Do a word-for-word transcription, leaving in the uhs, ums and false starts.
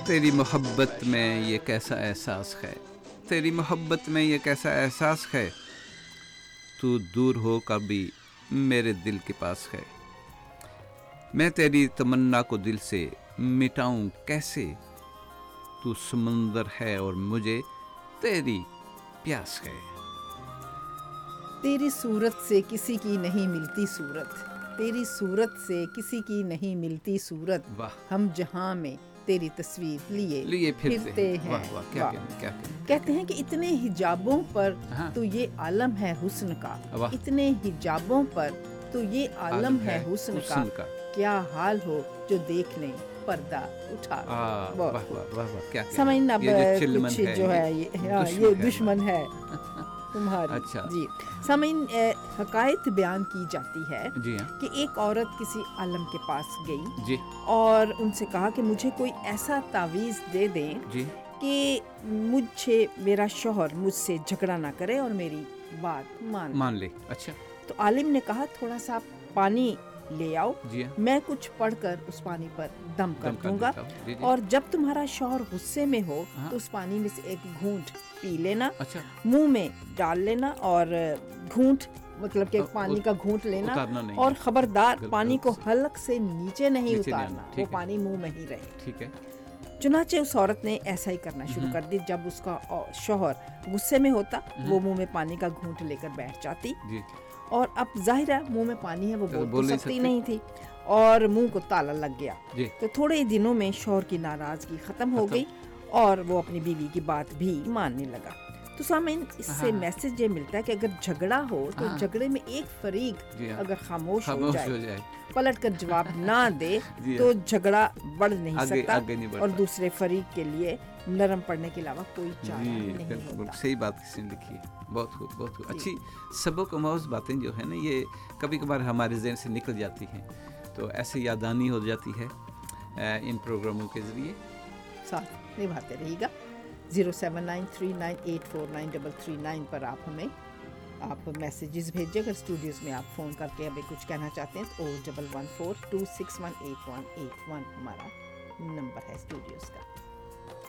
تیری محبت میں یہ کیسا احساس ہے، تیری محبت میں یہ کیسا احساس ہے، تو دور ہو کبھی میرے دل کے پاس ہے، میں تیری تمنا کو دل سے مٹاؤں کیسے، تو سمندر ہے اور مجھے تیری پیاس ہے۔ تیری صورت سے کسی کی نہیں ملتی صورت، تیری صورت سے کسی کی نہیں ملتی صورت، واہ، ہم جہاں میں تیری تصویر لیے لیے پھرتے ہیں۔ واہ واہ، کیا کہنا، کیا کہنا۔ کہتے ہیں کہ اتنے حجابوں پر ہاں، تو یہ عالم ہے حسن کا، واہ، اتنے حجابوں پر تو یہ عالم ہے حسن کا، حسن کا۔ کیا حال ہو جو دیکھ لیں پردہ اٹھا آ، کر۔ واہ واہ واہ واہ، کیا کہنا۔ سمجھنا اب یہ جو چلمن کچھ ہے، جو ہے یہ یہ ہاں، دشمن یہ ہے دشمن ہے تمہاری۔ اچھا، جی سامعین، حکایت بیان کی جاتی ہے جی ہاں، کہ ایک عورت کسی عالم کے پاس گئی جی اور ان سے کہا کہ مجھے کوئی ایسا تعویذ دے دیں جی، کہ مجھے میرا شوہر مجھ سے جھگڑا نہ کرے اور میری بات مان مان لے۔ اچھا، تو عالم نے کہا تھوڑا سا پانی لے آؤ، جی ہاں، میں کچھ پڑھ کر اس پانی پر دم کر دم کر دوں گا، دیتا ہوں، جی جی۔ اور جب تمہارا شوہر غصے میں ہو ہاں، تو اس پانی میں سے ایک گھونٹ پی لینا، اچھا، منہ میں ڈال لینا، اور گھونٹ مطلب کہ ا- پانی کا گھونٹ لینا، اتارنا نہیں اور ہے۔ خبردار بالکل، پانی کو بالکل۔ حلق سے نیچے نہیں نیچے نہیں اتارنا، آنا، وہ ٹھیک ہے۔ پانی منہ میں ہی رہے۔ ٹھیک ہے، چنانچہ اس عورت نے ایسا ہی کرنا شروع کر دی۔ جب اس کا شوہر غصے میں ہوتا وہ منہ میں پانی کا گھونٹ لے کر بیٹھ جاتی، جی، اور اب ظاہر ہے منہ میں پانی ہے، وہ تو بول بول تو نہیں سکتی سکتی۔ نہیں تھی، اور منہ کو تالا لگ گیا۔ جی، تو تھوڑے ہی دنوں میں شوہر کی ناراضگی ختم ہو گئی اور وہ اپنی بیوی کی بات بھی ماننے لگا۔ تو سامعین، اس سے میسج یہ ملتا ہے کہ اگر جھگڑا ہو تو جھگڑے میں ایک فریق جی ہاں، اگر خاموش ہو خاموش ہو جائے، جائے، پلٹ کر جواب نہ دے جی تو جھگڑا بڑھ نہیں آگے سکتا، آگے نہیں اور بڑھتا۔ دوسرے فریق کے لیے نرم پڑنے کے علاوہ کوئی چارہ جی نہیں بالکل، ہوتا۔ صحیح بات کسی نے لکھی ہے، بہت خوب، بہت خوب۔ اچھی سبق آموز باتیں جو ہے نا، یہ کبھی کبھار ہمارے ذہن سے نکل جاتی ہیں، تو ایسے یادداشت ہو جاتی ہے ان پروگراموں کے ذریعے۔ ساتھ نبھاتے رہیے گا۔ Zero seven nine three nine eight four nine double three nine پر آپ ہمیں آپ میسیجز بھیجیں۔ اگر اسٹوڈیوز میں آپ فون کر کے ابھی کچھ کہنا چاہتے ہیں تو double one four to six one at one at one ہمارا نمبر ہے اسٹوڈیوز کا۔